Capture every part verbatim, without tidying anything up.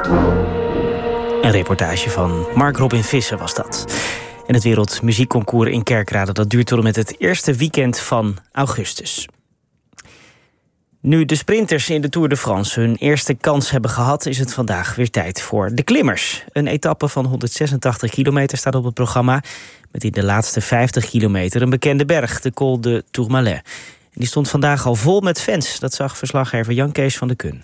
Een reportage van Mark Robin Visser was dat. En het Wereldmuziekconcours in Kerkrade dat duurt tot en met het eerste weekend van augustus. Nu de sprinters in de Tour de France hun eerste kans hebben gehad, is het vandaag weer tijd voor de klimmers. Een etappe van honderdzesentachtig kilometer staat op het programma, met in de laatste vijftig kilometer een bekende berg, de Col de Tourmalet. En die stond vandaag al vol met fans. Dat zag verslaggever Jan Kees van de Kun.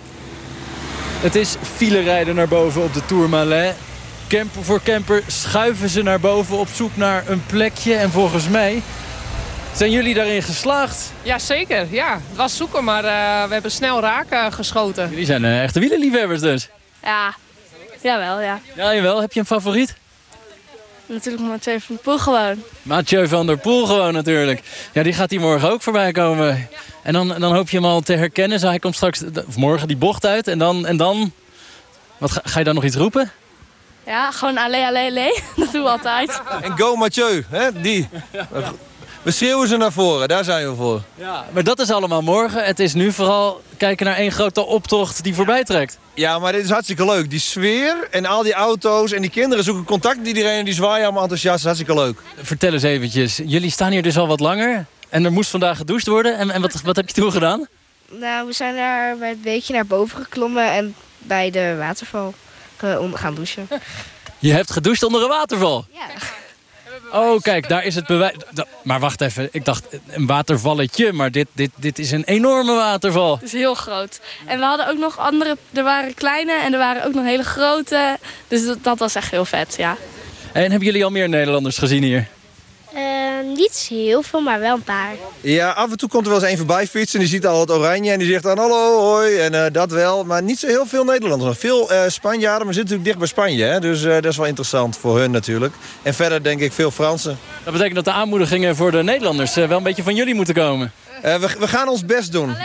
Het is filerijden naar boven op de Tourmalet. Camper voor camper schuiven ze naar boven op zoek naar een plekje. En volgens mij zijn jullie daarin geslaagd. Ja, zeker. Ja, het was zoeken, maar uh, we hebben snel raak uh, geschoten. Jullie zijn uh, echte wielerliefhebbers dus. Ja, jawel, ja. Ja, jawel. Heb je een favoriet? Natuurlijk Mathieu van der Poel gewoon. Mathieu van der Poel gewoon natuurlijk. Ja, die gaat hier morgen ook voorbij komen. En dan, dan hoop je hem al te herkennen. Zo, hij komt straks of morgen die bocht uit. En dan, en dan wat, ga, ga je dan nog iets roepen? Ja, gewoon allez, allez, allez. Dat doen we altijd. En go Mathieu, hè? Die. We schreeuwen ze naar voren, daar zijn we voor. Ja, maar dat is allemaal morgen. Het is nu vooral kijken naar één grote optocht die voorbij trekt. Ja, maar dit is hartstikke leuk. Die sfeer en al die auto's en die kinderen zoeken contact met iedereen. Die zwaaien allemaal enthousiast, hartstikke leuk. Vertel eens eventjes, jullie staan hier dus al wat langer. En er moest vandaag gedoucht worden. En, en wat, wat heb je toen gedaan? Nou, we zijn daar bij het beekje naar boven geklommen en bij de waterval gaan douchen. Je hebt gedoucht onder een waterval? Ja. Oh, kijk, daar is het bewijs. Maar wacht even, ik dacht een watervalletje, maar dit, dit, dit is een enorme waterval. Het is heel groot. En we hadden ook nog andere, er waren kleine en er waren ook nog hele grote. Dus dat, dat was echt heel vet, ja. En hebben jullie al meer Nederlanders gezien hier? Uh, niet heel veel, maar wel een paar. Ja, af en toe komt er wel eens een voorbij fietsen en die ziet al het oranje en die zegt dan hallo, hoi en uh, dat wel. Maar niet zo heel veel Nederlanders. Veel uh, Spanjaarden, maar we zitten natuurlijk dicht bij Spanje. Hè? Dus uh, dat is wel interessant voor hun natuurlijk. En verder denk ik veel Fransen. Dat betekent dat de aanmoedigingen voor de Nederlanders uh, wel een beetje van jullie moeten komen. Uh, we, we gaan ons best doen.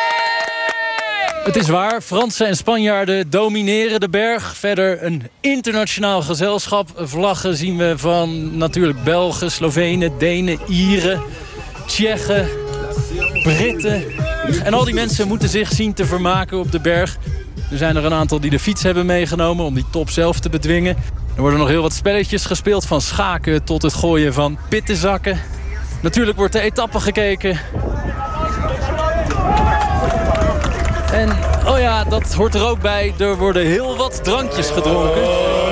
Het is waar, Fransen en Spanjaarden domineren de berg. Verder een internationaal gezelschap. Vlaggen zien we van natuurlijk Belgen, Slovenen, Denen, Ieren, Tsjechen, Britten. En al die mensen moeten zich zien te vermaken op de berg. Er zijn er een aantal die de fiets hebben meegenomen om die top zelf te bedwingen. Er worden nog heel wat spelletjes gespeeld, van schaken tot het gooien van pittenzakken. Natuurlijk wordt de etappe gekeken. En, oh ja, dat hoort er ook bij. Er worden heel wat drankjes gedronken.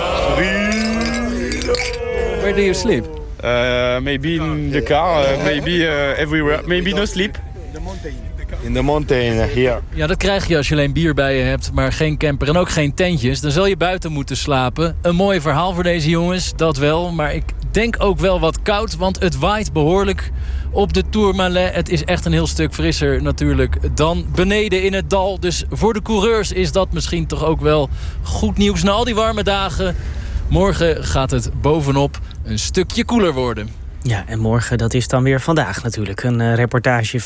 Where do you sleep? Uh, maybe in the car, uh, maybe uh, everywhere. Maybe no sleep. In the mountain, here. Ja, dat krijg je als je alleen bier bij je hebt, maar geen camper en ook geen tentjes. Dan zal je buiten moeten slapen. Een mooi verhaal voor deze jongens, dat wel. Maar ik denk ook wel wat koud, want het waait behoorlijk op de Tourmalet. Het is echt een heel stuk frisser natuurlijk dan beneden in het dal. Dus voor de coureurs is dat misschien toch ook wel goed nieuws na al die warme dagen. Morgen gaat het bovenop een stukje koeler worden. Ja, en morgen, dat is dan weer vandaag natuurlijk. Een uh, reportage